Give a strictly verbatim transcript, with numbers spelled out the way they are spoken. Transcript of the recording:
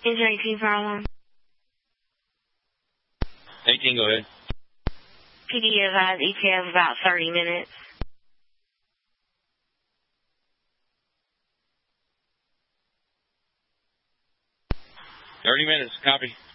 Engine eighteen, fire alarm. eighteen, go ahead. P D advised E T F about thirty minutes. thirty minutes, copy.